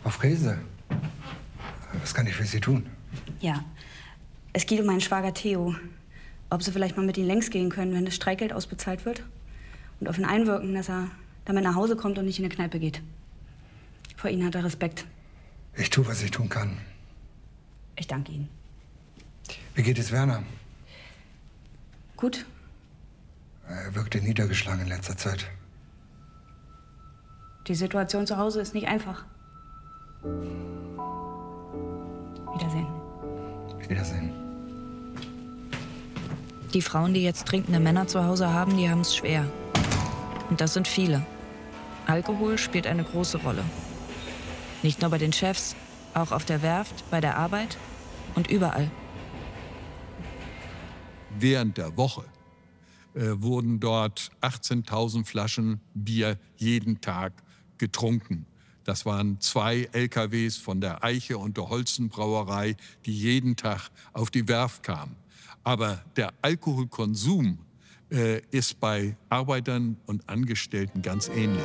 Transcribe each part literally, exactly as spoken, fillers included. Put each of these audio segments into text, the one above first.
Frau Frese, was kann ich für Sie tun? Ja, es geht um meinen Schwager Theo. Ob Sie vielleicht mal mit ihm längs gehen können, wenn das Streikgeld ausbezahlt wird. Und auf ihn einwirken, dass er damit nach Hause kommt und nicht in eine Kneipe geht. Vor Ihnen hat er Respekt. Ich tue, was ich tun kann. Ich danke Ihnen. Wie geht es Werner? Gut. Er wirkte niedergeschlagen in letzter Zeit. Die Situation zu Hause ist nicht einfach. Wiedersehen. Wiedersehen. Die Frauen, die jetzt trinkende Männer zu Hause haben, die haben es schwer. Und das sind viele. Alkohol spielt eine große Rolle. Nicht nur bei den Chefs, auch auf der Werft, bei der Arbeit und überall. Während der Woche äh, wurden dort achtzehntausend Flaschen Bier jeden Tag getrunken. Das waren zwei L K Ws von der Eiche und der Holzenbrauerei, die jeden Tag auf die Werft kamen. Aber der Alkoholkonsum äh, ist bei Arbeitern und Angestellten ganz ähnlich.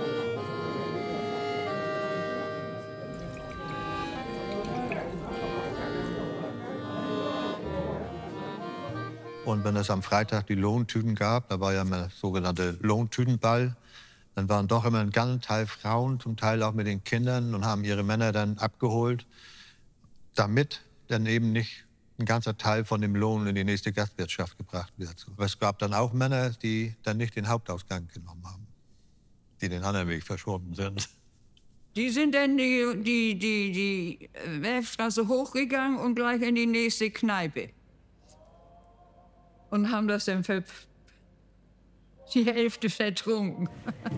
Und wenn es am Freitag die Lohntüten gab, da war ja immer der sogenannte Lohntütenball, dann waren doch immer ein ganzer Teil Frauen, zum Teil auch mit den Kindern, und haben ihre Männer dann abgeholt, damit dann eben nicht ein ganzer Teil von dem Lohn in die nächste Gastwirtschaft gebracht wird. Aber es gab dann auch Männer, die dann nicht den Hauptausgang genommen haben, die den anderen Weg verschwunden sind. Die sind dann die, die, die, die Werftstraße hochgegangen und gleich in die nächste Kneipe. Und haben das dann für die Hälfte vertrunken.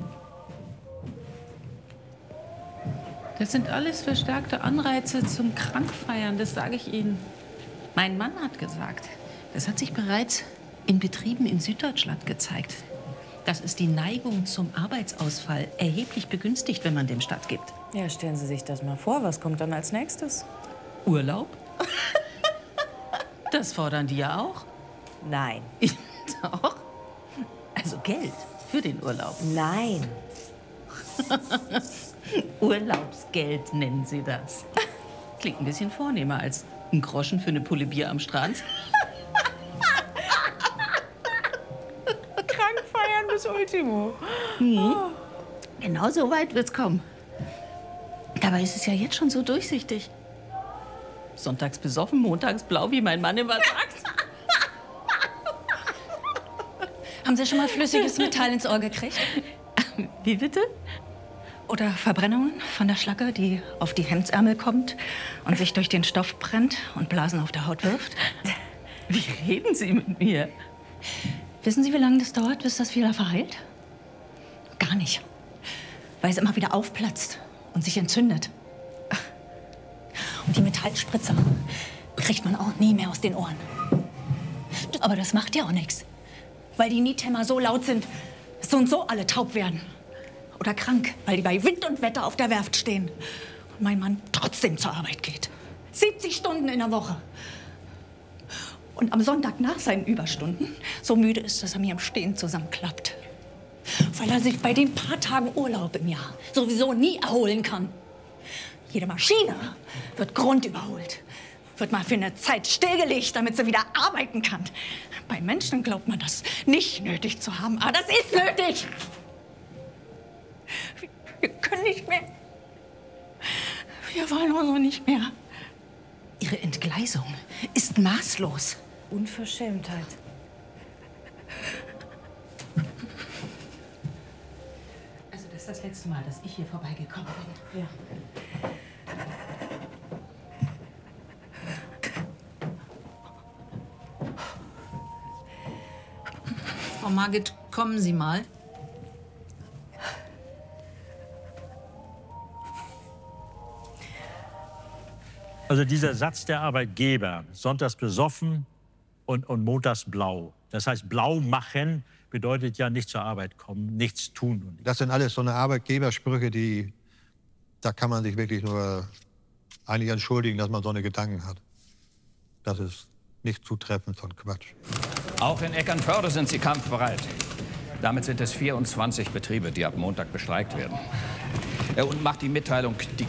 Das sind alles verstärkte Anreize zum Krankfeiern, das sage ich Ihnen. Mein Mann hat gesagt, das hat sich bereits in Betrieben in Süddeutschland gezeigt. Das ist die Neigung zum Arbeitsausfall erheblich begünstigt, wenn man dem stattgibt. Ja, stellen Sie sich das mal vor. Was kommt dann als nächstes? Urlaub? Das fordern die ja auch. Nein. Doch. Also Geld für den Urlaub. Nein. Urlaubsgeld nennen sie das. Klingt ein bisschen vornehmer als ein Groschen für eine Pulle Bier am Strand. Krank feiern bis Ultimo. Mhm. Genau so weit wird's kommen. Dabei ist es ja jetzt schon so durchsichtig. Sonntags besoffen, montags blau, wie mein Mann immer sagt. Haben Sie schon mal flüssiges Metall ins Ohr gekriegt? Wie bitte? Oder Verbrennungen von der Schlacke, die auf die Hemdsärmel kommt und sich durch den Stoff brennt und Blasen auf der Haut wirft? Wie reden Sie mit mir? Wissen Sie, wie lange das dauert, bis das wieder verheilt? Gar nicht. Weil es immer wieder aufplatzt und sich entzündet. Und die Metallspritzer kriegt man auch nie mehr aus den Ohren. Aber das macht ja auch nichts. Weil die Niethämmer so laut sind, dass so und so alle taub werden. Oder krank, weil die bei Wind und Wetter auf der Werft stehen. Und mein Mann trotzdem zur Arbeit geht. siebzig Stunden in der Woche. Und am Sonntag nach seinen Überstunden so müde ist, dass er mir im Stehen zusammenklappt. Weil er sich bei den paar Tagen Urlaub im Jahr sowieso nie erholen kann. Jede Maschine wird grundüberholt. Wird mal für eine Zeit stillgelegt, damit sie wieder arbeiten kann. Bei Menschen glaubt man das nicht nötig zu haben, aber das ist nötig. Wir, wir können nicht mehr. Wir wollen also nicht mehr. Ihre Entgleisung ist maßlos. Unverschämtheit. Also das ist das letzte Mal, dass ich hier vorbeigekommen bin. Ja. Frau Margit, kommen Sie mal. Also dieser Satz der Arbeitgeber, sonntags besoffen und, und montags blau. Das heißt, blau machen bedeutet ja nicht zur Arbeit kommen, nichts tun. Das sind alles so eine Arbeitgebersprüche, die, da kann man sich wirklich nur eigentlich entschuldigen, dass man so eine Gedanken hat. Das ist nicht zutreffend von Quatsch. Auch in Eckernförde sind sie kampfbereit. Damit sind es vierundzwanzig Betriebe, die ab Montag bestreikt werden. Und macht die Mitteilung, die